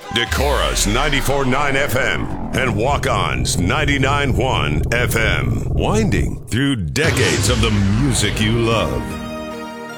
Decorah's 94.9 FM and Walk-On's 99.1 FM. Winding through decades of the music you love.